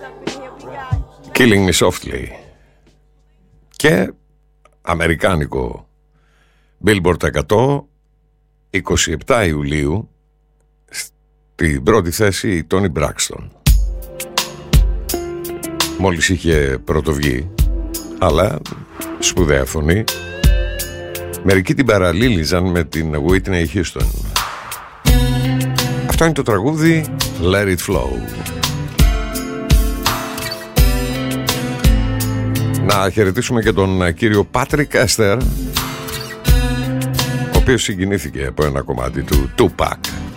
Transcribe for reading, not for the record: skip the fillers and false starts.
Killing Me Softly. Και αμερικάνικο Billboard 100, 27 Ιουλίου, στην πρώτη θέση η Toni Braxton. Μόλις είχε πρωτοβγεί, αλλά σπουδαία φωνή. Μερικοί την παραλήλιζαν με την Whitney Houston. Αυτό είναι το τραγούδι Let It Flow. Να χαιρετήσουμε και τον κύριο Patrick Esther, ο οποίος συγκινήθηκε από ένα κομμάτι του Tupac.